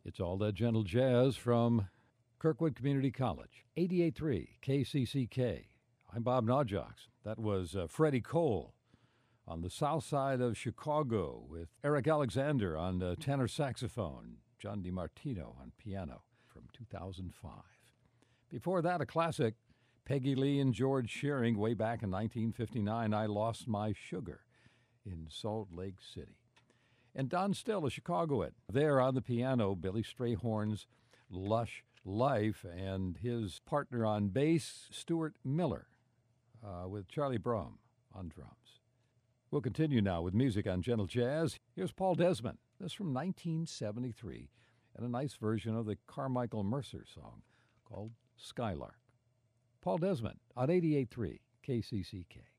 It's all that gentle jazz from Kirkwood Community College, 88.3 KCCK. I'm Bob Naujoks. That was Freddie Cole on the south side of Chicago with Eric Alexander on tenor saxophone, John DiMartino on piano from 2005. Before that, a classic, Peggy Lee and George Shearing, way back in 1959, I Lost My Sugar in Salt Lake City. And Don Still, a Chicagoan. There on the piano, Billy Strayhorn's Lush Life, and his partner on bass, Stuart Miller, with Charlie Brum on drums. We'll continue now with music on Gentle Jazz. Here's Paul Desmond. This from 1973, and a nice version of the Carmichael Mercer song called Skylark. Paul Desmond on 88.3 KCCK.